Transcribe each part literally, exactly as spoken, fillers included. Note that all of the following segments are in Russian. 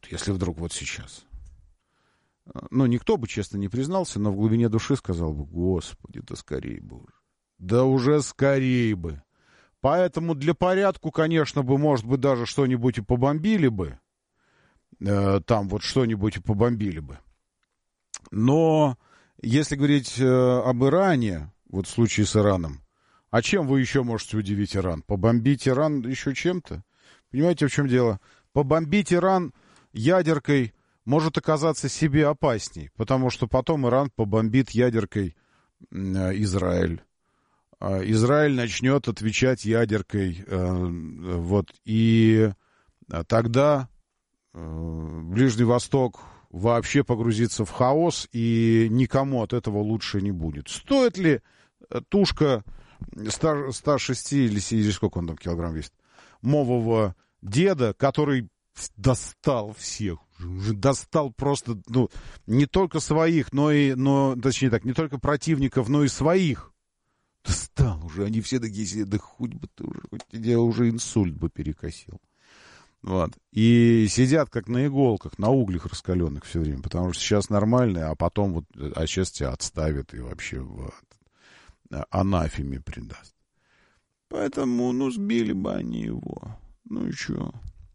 если вдруг вот сейчас. Ну, никто бы честно не признался, но в глубине души сказал бы: Господи, да скорее бы уже. Да уже скорее бы. Поэтому для порядку, конечно, бы, может быть, даже что-нибудь и побомбили бы. Э, там вот что-нибудь и побомбили бы. Но если говорить э, об Иране, вот в случае с Ираном, а чем вы еще можете удивить Иран? Побомбить Иран еще чем-то? Понимаете, в чем дело? Побомбить Иран ядеркой может оказаться себе опасней, потому что потом Иран побомбит ядеркой э, Израиль. Э, Израиль начнет отвечать ядеркой. Э, вот, и тогда э, Ближний Восток вообще погрузится в хаос, и никому от этого лучше не будет. Стоит ли тушка ста шести или, или сколько он там килограмм весит, мового деда, который достал всех, уже достал просто, ну, не только своих, но и, но, точнее так, не только противников, но и своих. Достал уже, они все такие сидят, да хоть бы ты уже, хоть я уже инсульт бы перекосил. Вот. И сидят как на иголках, на углях раскаленных все время, потому что сейчас нормально, а потом вот, а сейчас тебя отставят и вообще в анафеме предаст. Поэтому, ну, сбили бы они его. Ну и что?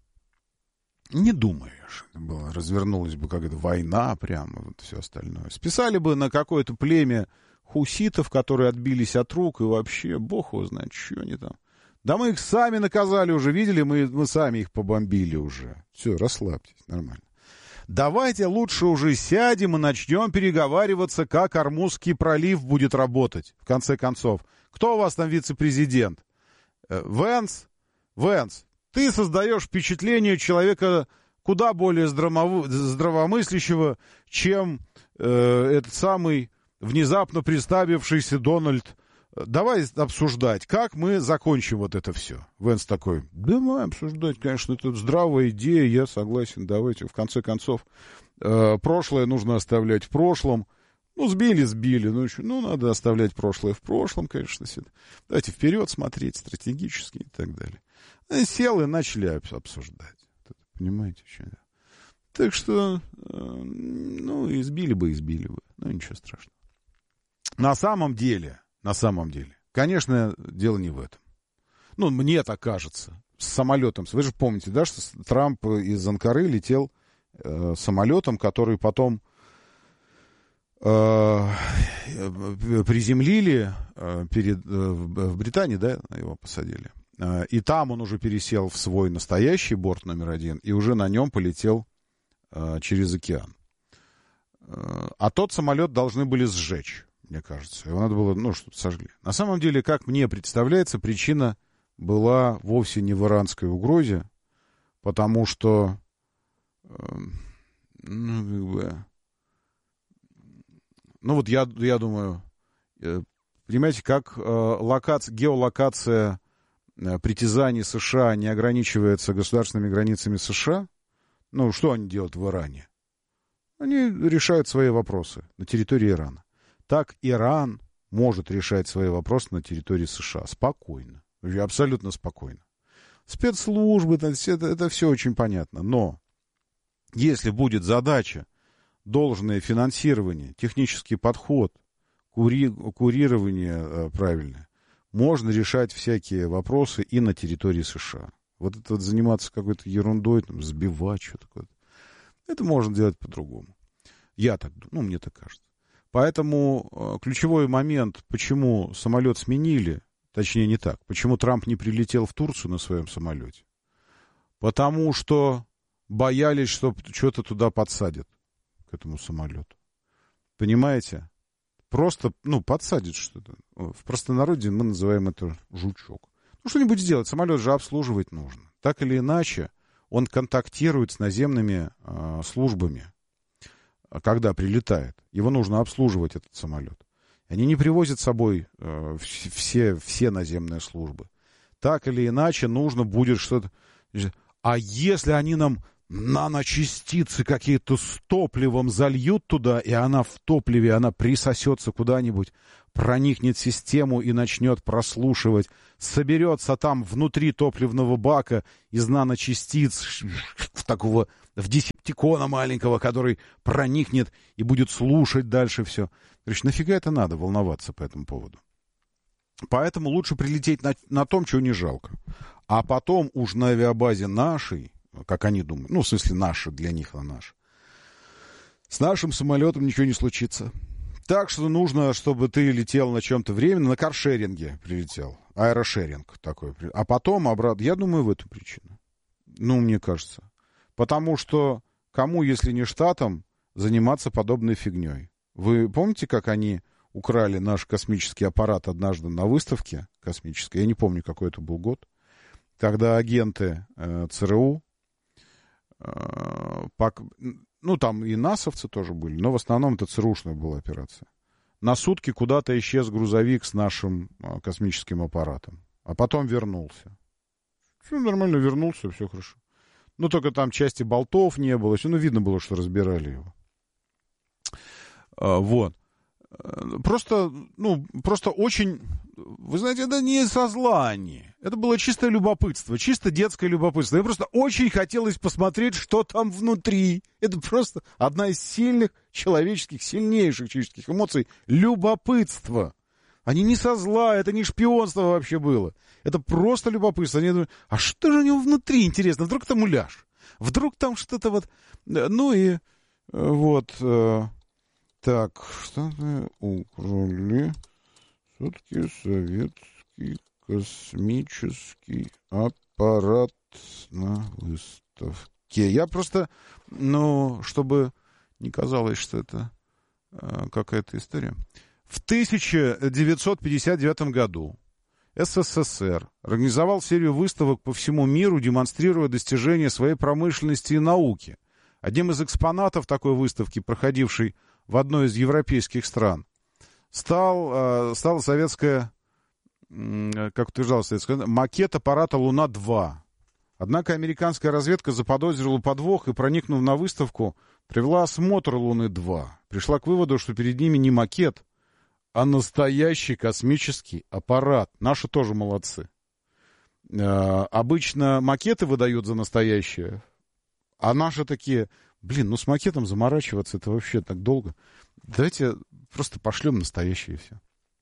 Не думаешь, это было, развернулась бы какая-то война прямо, вот все остальное. Списали бы на какое-то племя хуситов, которые отбились от рук, и вообще, бог его знает, что они там. Да мы их сами наказали уже, видели, мы, мы сами их побомбили уже. Все, расслабьтесь, нормально. Давайте лучше уже сядем и начнем переговариваться, как Ормузский пролив будет работать, в конце концов. Кто у вас там вице-президент? Венс? Венс, ты создаешь впечатление человека куда более здравомов... здравомыслящего, чем э, этот самый внезапно представившийся Дональд. Давай обсуждать, как мы закончим вот это все. Венс такой: давай обсуждать, конечно, это здравая идея, я согласен, давайте, в конце концов, э, прошлое нужно оставлять в прошлом. Ну, сбили, сбили, ну, еще, ну, надо оставлять прошлое в прошлом, конечно. Давайте вперед смотреть, стратегически и так далее. И сел и начали обсуждать. Понимаете, что? Так что, э, ну, избили бы, избили бы, ну, ничего страшного. На самом деле... На самом деле. Конечно, дело не в этом. Ну, мне так кажется. С самолетом. Вы же помните, да, что Трамп из Анкары летел э, самолетом, который потом э, приземлили э, перед, э, в Британии, да, его посадили. Э, и там он уже пересел в свой настоящий борт номер один и уже на нем полетел э, через океан. Э, а тот самолет должны были сжечь. Мне кажется. Его надо было, ну, что-то сожгли. На самом деле, как мне представляется, причина была вовсе не в иранской угрозе, потому что, э, ну, как бы, ну, вот я, я думаю, э, понимаете, как э, локация, геолокация э, притязаний США не ограничивается государственными границами США, ну, что они делают в Иране? Они решают свои вопросы на территории Ирана. Так Иран может решать свои вопросы на территории США спокойно, абсолютно спокойно. Спецслужбы, это, это, это все очень понятно. Но если будет задача, должное финансирование, технический подход, кури, курирование э, правильное, можно решать всякие вопросы и на территории США. Вот это вот заниматься какой-то ерундой, там, сбивать что-то такое, это можно делать по-другому. Я так думаю, ну, мне так кажется. Поэтому э, ключевой момент, почему самолет сменили, точнее не так, почему Трамп не прилетел в Турцию на своем самолете, потому что боялись, что что-то туда подсадят, к этому самолету. Понимаете? Просто, ну, подсадят что-то. В простонародье мы называем это жучок. Ну, что-нибудь сделать, самолет же обслуживать нужно. Так или иначе, он контактирует с наземными э, службами. Когда прилетает, его нужно обслуживать, этот самолет. Они не привозят с собой э, все, все наземные службы. Так или иначе, нужно будет что-то... А если они нам наночастицы какие-то с топливом зальют туда, и она в топливе, она присосется куда-нибудь, проникнет в систему и начнет прослушивать, соберется там внутри топливного бака из наночастиц такого в десептикона маленького, который проникнет и будет слушать дальше все. Говоришь, нафига это надо волноваться по этому поводу? Поэтому лучше прилететь на, на том, чего не жалко. А потом уж на авиабазе нашей, как они думают, ну, в смысле наши, для них, а наш, с нашим самолетом ничего не случится. Так что нужно, чтобы ты летел на чем-то временно, на каршеринге прилетел. Аэрошеринг такой. А потом обратно. Я думаю, в эту причину. Ну, мне кажется. Потому что кому, если не штатам, заниматься подобной фигней? Вы помните, как они украли наш космический аппарат однажды на выставке космической? Я не помню, какой это был год. Когда агенты э, ЦРУ, э, пок... ну, там и насовцы тоже были, но в основном это ЦРУшная была операция. На сутки куда-то исчез грузовик с нашим э, космическим аппаратом. А потом вернулся. Все нормально, вернулся, все хорошо. Ну, только там части болтов не было. Ну, видно было, что разбирали его. А, вот. Просто, ну, просто очень... Вы знаете, это не со зла они. Это было чистое любопытство, чисто детское любопытство. Мне просто очень хотелось посмотреть, что там внутри. Это просто одна из сильных человеческих, сильнейших человеческих эмоций. Любопытство. Они не со зла, это не шпионство вообще было. Это просто любопытство. Они думают, а что же у него внутри, интересно? Вдруг там муляж? Вдруг там что-то вот... Ну и вот... Так, что-то украли... Все-таки советский космический аппарат на выставке. Я просто, ну, чтобы не казалось, что это э, какая-то история. В тысяча девятьсот пятьдесят девятом году СССР организовал серию выставок по всему миру, демонстрируя достижения своей промышленности и науки. Одним из экспонатов такой выставки, проходившей в одной из европейских стран, Стал, э, стала советская, э, как утверждалось, советская, макет аппарата «Луна-два». Однако американская разведка заподозрила подвох и, проникнув на выставку, провела осмотр Луны-два. Пришла к выводу, что перед ними не макет, а настоящий космический аппарат. Наши тоже молодцы. Э, обычно макеты выдают за настоящие, а наши такие, блин, ну с макетом заморачиваться, это вообще так долго. Давайте просто пошлем настоящее все.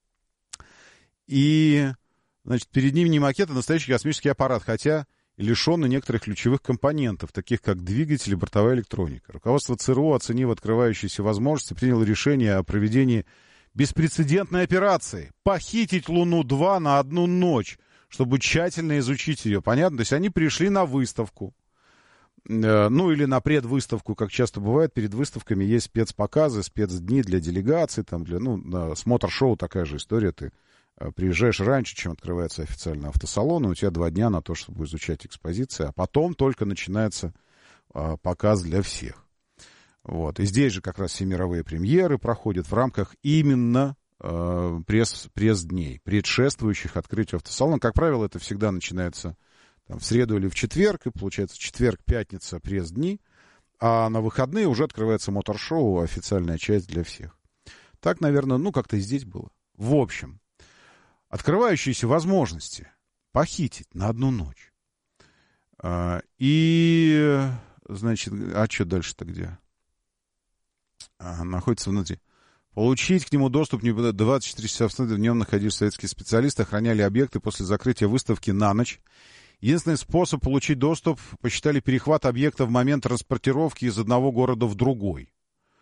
И, значит, перед ним не макет, а настоящий космический аппарат, хотя лишенный некоторых ключевых компонентов, таких как двигатель и бортовая электроника. Руководство ЦРУ, оценив открывающиеся возможности, приняло решение о проведении беспрецедентной операции. Похитить Луну-два на одну ночь, чтобы тщательно изучить ее. Понятно? То есть они пришли на выставку. Ну, или на предвыставку, как часто бывает, перед выставками есть спецпоказы, спецдни для делегаций, там, для, ну, смотр-шоу, такая же история. Ты приезжаешь раньше, чем открывается официально автосалон, и у тебя два дня на то, чтобы изучать экспозиции, а потом только начинается а, показ для всех. Вот. И здесь же как раз все мировые премьеры проходят в рамках именно а, пресс, пресс-дней, предшествующих открытию автосалона. Как правило, это всегда начинается... Там, в среду или в четверг, и получается четверг, пятница, пресс-дни, а на выходные уже открывается мотор-шоу, официальная часть для всех. Так, наверное, ну, как-то и здесь было. В общем, открывающиеся возможности похитить на одну ночь. А, и, значит, а что дальше-то где? А, находится внутри. Получить к нему доступ не двадцать четыре часа в днем находились советские специалисты, охраняли объекты после закрытия выставки на ночь. Единственный способ получить доступ посчитали перехват объекта в момент транспортировки из одного города в другой.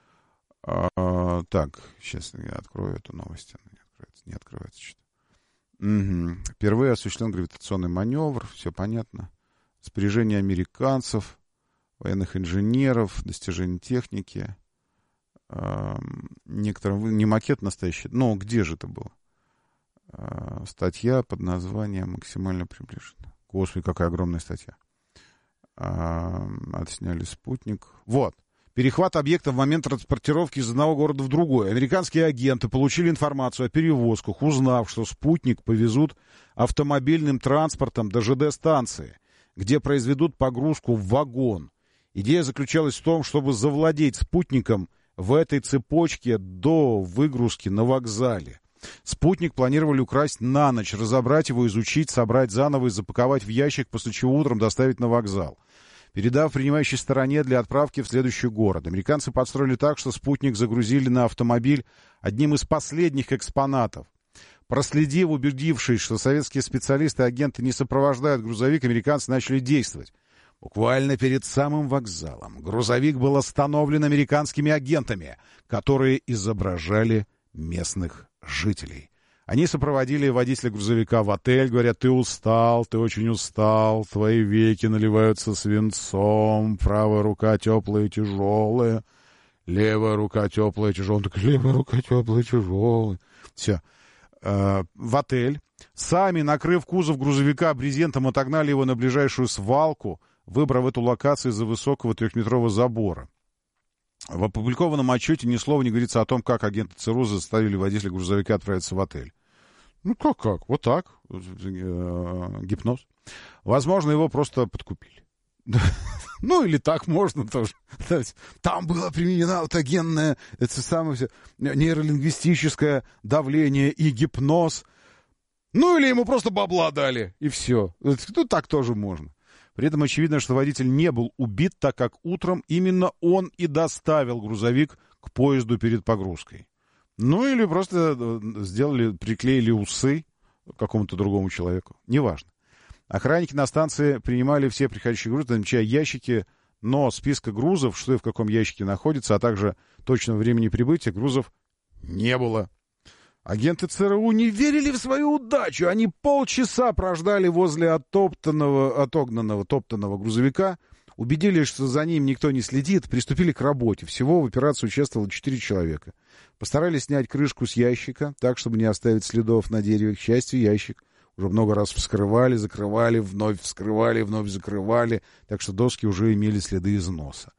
А, так, сейчас я открою эту новость. Она не откроется, не открывается что-то. Угу. Впервые осуществлен гравитационный маневр, все понятно. Распоряжение американцев, военных инженеров, достижения техники. А, некоторым, не макет настоящий, но где же это было? А, статья под названием «Максимально приближенно». Господи, какая огромная статья. А, отсняли спутник. Вот. Перехват объекта в момент транспортировки из одного города в другой. Американские агенты получили информацию о перевозках, узнав, что спутник повезут автомобильным транспортом до ЖД-станции, где произведут погрузку в вагон. Идея заключалась в том, чтобы завладеть спутником в этой цепочке до выгрузки на вокзале. Спутник планировали украсть на ночь, разобрать его, изучить, собрать заново и запаковать в ящик, после чего утром доставить на вокзал. передав принимающей стороне для отправки в следующий город. Американцы подстроили так, что спутник загрузили на автомобиль одним из последних экспонатов. Проследив, убедившись, что советские специалисты и агенты не сопровождают грузовик, американцы начали действовать. Буквально перед самым вокзалом грузовик был остановлен американскими агентами, которые изображали местных жителей. Они сопроводили водителя грузовика в отель, говорят: ты устал, ты очень устал, твои веки наливаются свинцом, правая рука теплая и тяжелая, левая рука теплая и тяжелая. Он такой: левая рука теплая и тяжелая. Все. В отель. Сами, накрыв кузов грузовика брезентом, отогнали его на ближайшую свалку, выбрав эту локацию из-за высокого трехметрового забора. В опубликованном отчете ни слова не говорится о том, как агенты ЦРУ заставили водителя грузовика отправиться в отель. Ну, как-как? Вот так. Гипноз. Возможно, его просто подкупили. Ну, или так можно тоже. Там было применено аутогенное, это самое нейролингвистическое давление и гипноз. Ну, или ему просто бабла дали, и все. Ну, так тоже можно. При этом очевидно, что водитель не был убит, так как утром именно он и доставил грузовик к поезду перед погрузкой. Ну, или просто сделали, приклеили усы какому-то другому человеку. Неважно. Охранники на станции принимали все приходящие грузы, намечая ящики, но списка грузов, что и в каком ящике находится, а также точного времени прибытия грузов не было. Агенты ЦРУ не верили в свою удачу. Они полчаса прождали возле оттоптанного, отогнанного, топтанного грузовика, убедились, что за ним никто не следит, приступили к работе. Всего в операции участвовало четыре человека. Постарались снять крышку с ящика, так, чтобы не оставить следов на дереве. К счастью, ящик уже много раз вскрывали, закрывали, вновь вскрывали, вновь закрывали, так что доски уже имели следы износа.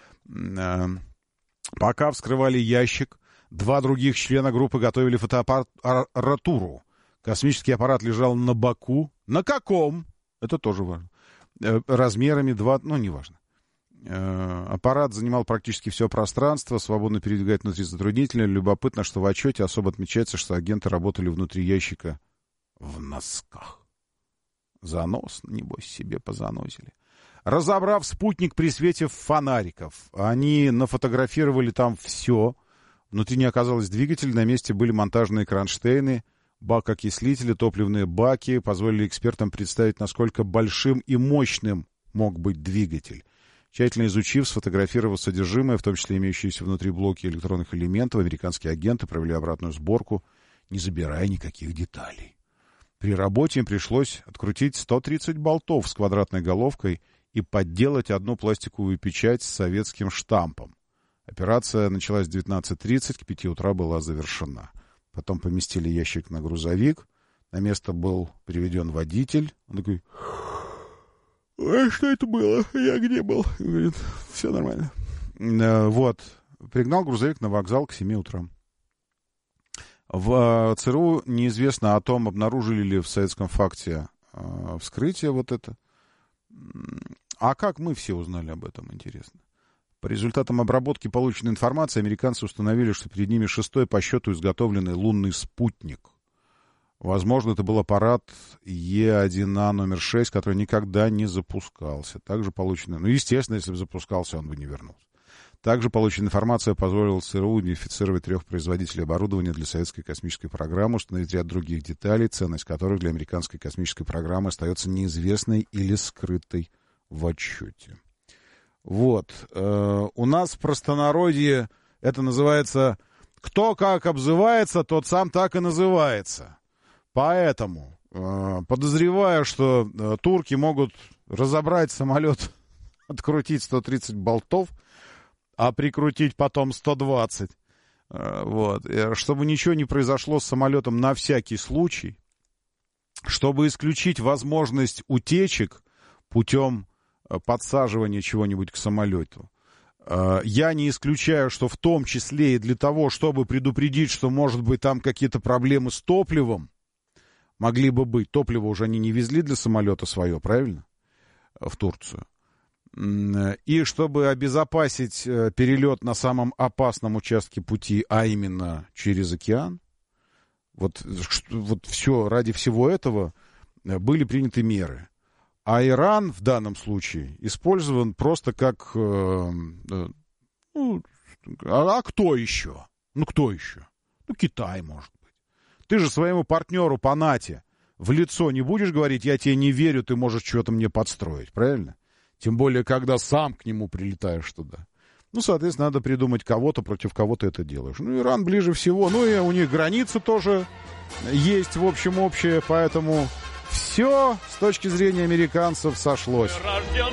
Пока вскрывали ящик, два других члена группы готовили фотоаппаратуру. Космический аппарат лежал на боку. На каком? Это тоже важно. Размерами два... Ну, неважно. Аппарат занимал практически все пространство, свободно передвигать внутри затруднительно. Любопытно, что в отчете особо отмечается, что агенты работали внутри ящика в носках. Занос, небось, себе позаносили. Разобрав спутник при свете фонариков, они нафотографировали там все. Внутри не оказалось двигателя, на месте были монтажные кронштейны, бак-окислители, топливные баки, позволили экспертам представить, насколько большим и мощным мог быть двигатель. Тщательно изучив, сфотографировав содержимое, в том числе имеющиеся внутри блоки электронных элементов, американские агенты провели обратную сборку, не забирая никаких деталей. При работе им пришлось открутить сто тридцать болтов с квадратной головкой и подделать одну пластиковую печать с советским штампом. Операция началась в девятнадцать тридцать, к пяти утра была завершена. Потом поместили ящик на грузовик. На место был приведен водитель. Он такой: а что это было? Я где был? Он говорит: все нормально. Вот. Пригнал грузовик на вокзал к семи утра. В ЦРУ неизвестно о том, обнаружили ли в советском факте э, вскрытие вот это. А как мы все узнали об этом, интересно? По результатам обработки полученной информации американцы установили, что перед ними шестой по счету изготовленный лунный спутник. Возможно, это был аппарат Е один А номер шесть, который никогда не запускался. Также полученная... Ну, естественно, если бы запускался, он бы не вернулся. Также полученная информация позволила ЦРУ идентифицировать трех производителей оборудования для советской космической программы, установить ряд других деталей, ценность которых для американской космической программы остается неизвестной или скрытой в отчете. Вот. Э, у нас в простонародье это называется «кто как обзывается, тот сам так и называется». Поэтому, э, подозревая, что э, турки могут разобрать самолет, открутить сто тридцать болтов, а прикрутить потом сто двадцать, э, вот, э, чтобы ничего не произошло с самолетом на всякий случай, чтобы исключить возможность утечек путем подсаживания чего-нибудь к самолету. Я не исключаю, что в том числе и для того, чтобы предупредить, что, может быть, там какие-то проблемы с топливом могли бы быть. Топливо уже они не везли для самолета свое, правильно? В Турцию. И чтобы обезопасить перелет на самом опасном участке пути, а именно через океан, вот, вот все, ради всего этого были приняты меры. А Иран в данном случае использован просто как... Э, э, ну, а, а кто еще? Ну, кто еще? Ну, Китай, может быть. Ты же своему партнеру по НАТО в лицо не будешь говорить, я тебе не верю, ты можешь что-то мне подстроить, правильно? Тем более, когда сам к нему прилетаешь туда. Ну, соответственно, надо придумать кого-то, против кого ты это делаешь. Ну, Иран ближе всего. Ну, и у них границы тоже есть, в общем, общее, поэтому... Все с точки зрения американцев сошлось.